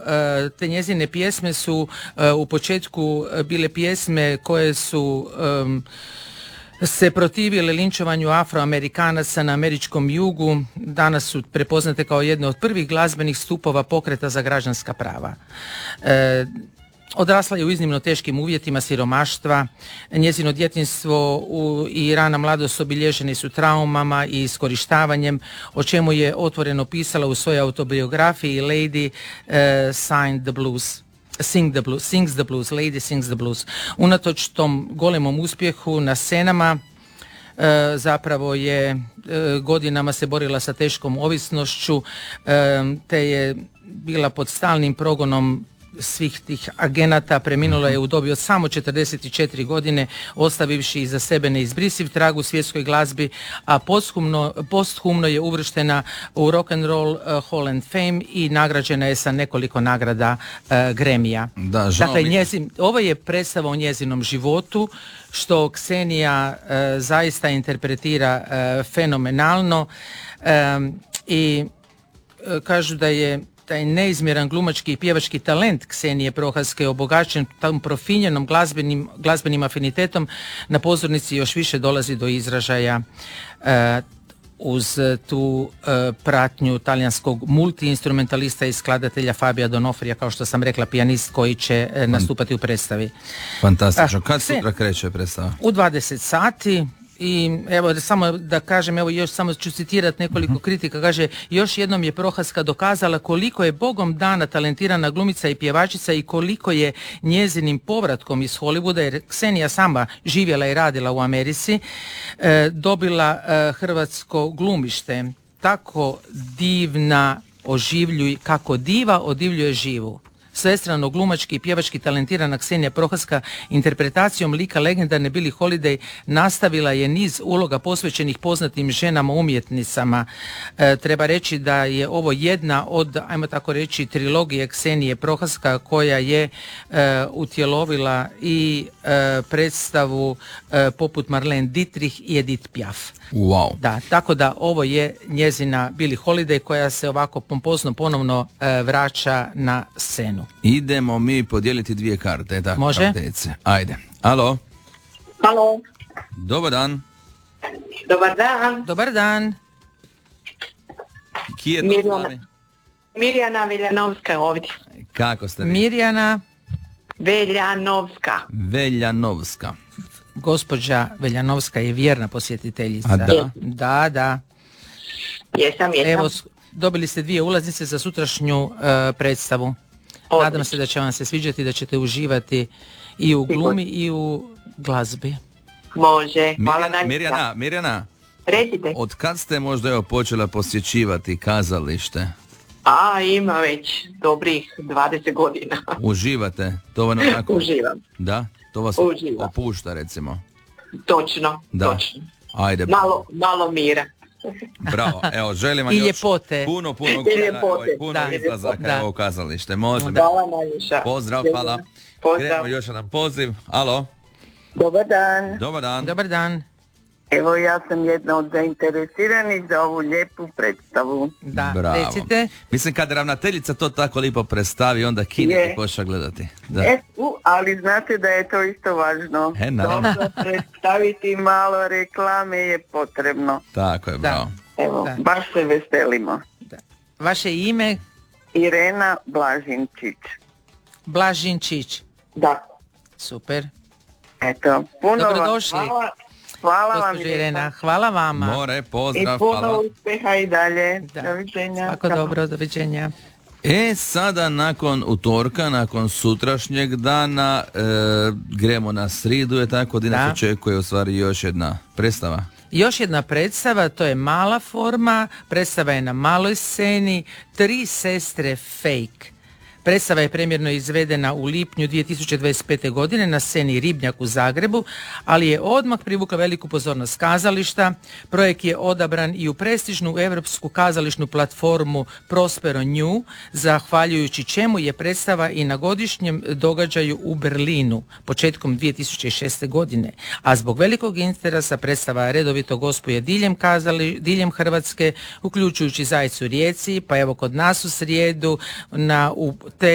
te njezine pjesme su u početku bile pjesme koje su se protivile linčovanju Afroamerikanaca na američkom jugu. Danas su prepoznate kao jedne od prvih glazbenih stupova pokreta za građanska prava. Odrasla je u iznimno teškim uvjetima siromaštva. Njezino djetinjstvo i rana mladost obilježeni su traumama i iskorištavanjem, o čemu je otvoreno pisala u svojoj autobiografiji Lady Sings the Blues, Lady Sings the Blues. Unatoč tom golemom uspjehu na scenama, zapravo je godinama se borila sa teškom ovisnošću, te je bila pod stalnim progonom svih tih agenata. Preminula je u dobi od samo 44 godine, ostavivši iza sebe neizbrisiv trag u svjetskoj glazbi, a posthumno je uvrštena u Rock and Roll Hall of Fame i nagrađena je sa nekoliko nagrada Grammy-a. Dakle, ovo je predstava o njezinom životu, što Ksenija zaista interpretira fenomenalno, i kažu da je taj neizmjeran glumački i pjevački talent Ksenije Prohaske obogaćen tom profinjenom glazbenim afinitetom na pozornici još više dolazi do izražaja uz tu pratnju talijanskog multiinstrumentalista i skladatelja Fabija Donofrija, kao što sam rekla, pijanist koji će nastupati u predstavi. Fantastično. Kad sutra kreće predstava? U 20 sati. I evo samo da kažem, evo još samo ću citirati nekoliko kritika. Kaže, još jednom je Prohaska dokazala koliko je Bogom dana talentirana glumica i pjevačica i koliko je njezinim povratkom iz Hollywooda, jer Ksenija sama živjela i radila u Americi, dobila hrvatsko glumište. Tako divna kako diva odivljuje živu. Svestrano glumački i pjevački talentirana Ksenija Prohaska interpretacijom lika legendarne Billie Holiday nastavila je niz uloga posvećenih poznatim ženama umjetnicama. Treba reći da je ovo jedna od, ajmo tako reći, trilogije Ksenije Prohaska koja je utjelovila i predstavu poput Marlene Dietrich i Edith Piaf. Wow. Da, tako da ovo je njezina Billie Holiday koja se ovako pompozno ponovno vraća na scenu. Idemo mi podijeliti 2 karte. Tako, može? Kartece. Ajde. Alo. Halo. Dobar dan. Dobar dan. Dobar dan. Kije Mirjana Veljanovska ovdje. Kako ste vi? Mirjana Veljanovska. Gospođa Veljanovska je vjerna posjetiteljica. A da? Da. Jesam. Evo, dobili ste 2 ulaznice za sutrašnju predstavu. Odlično. Nadam se da će vam se sviđati, da ćete uživati i u glumi i u glazbi. Može. Hvala najljepša. Mirjana, recite. od kad ste možda počela posjećivati kazalište? Ima već dobrih 20 godina. Uživate? To vam onako... Uživam. Da? To vas opušta, recimo? Točno. Ajde. Malo mira. Bravo, evo, želim vam I još ljepote. puno izlazaka u kazalište. Može. Hvala najljepša. Pozdrav, hvala. Krenemo još jedan poziv. Alo. Dobar dan. Evo, ja sam jedna od zainteresiranih za ovu lijepu predstavu. Da, bravo. recite. Mislim, kad ravnateljica to tako lijepo predstavi, onda kinete poša gledati. Da. Ali znate da je to isto važno. Dobro predstaviti, malo reklame je potrebno. Tako je, bravo. Evo, baš se veselimo. Da. Vaše ime? Irena Blažinčić. Da. Super. Eto, puno dobrodošli. Hvala vam. Irena, hvala vama. More, pozdrav, i puno hvala. uspjeha i dalje. Da. Doviđenja. Svako dobro, doviđenja. Sada nakon utorka, nakon sutrašnjeg dana, gremo na sridu, je tako, gdje nas očekuje u stvari još jedna predstava. Još jedna predstava, to je mala forma, predstava je na maloj sceni, 3 sestre fake. Predstava je premjerno izvedena u lipnju 2025. godine na sceni Ribnjak u Zagrebu, ali je odmah privukla veliku pozornost kazališta. Projekt je odabran i u prestižnu europsku kazališnu platformu Prospero New, zahvaljujući čemu je predstava i na godišnjem događaju u Berlinu početkom 2006. godine. A zbog velikog interesa predstava redovito gostuje diljem Hrvatske, uključujući Zajcu Rijeci, pa evo kod nas u srijedu u